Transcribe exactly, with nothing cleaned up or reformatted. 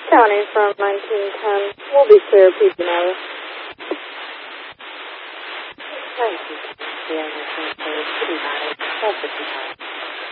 County from nineteen ten. We'll be clear, P P Nova. nineteen ten, the Anderson City, City Matter, twelve fifty-five.